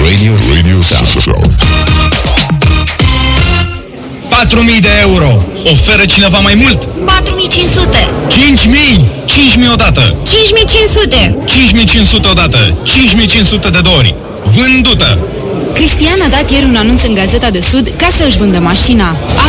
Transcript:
Radio South. 4.000 de euro. Oferă cineva mai mult? 4.500. 5.000. 5.000 odată. 5.500. 5.500 odată. 5.500 de ori. Vândută. Cristian a dat ieri un anunț în Gazeta de Sud ca să își vândă mașina.